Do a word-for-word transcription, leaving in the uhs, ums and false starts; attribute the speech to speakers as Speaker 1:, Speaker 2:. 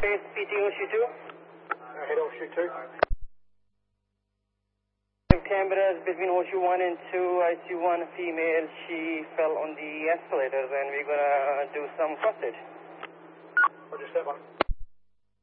Speaker 1: base, P T O, shoot two.
Speaker 2: Uh, head off, shoot two.
Speaker 1: Canberra is between Horseshoe one and two, I C one female, she fell on the escalators and we're gonna do some cross-stitch.
Speaker 2: Roger, step one.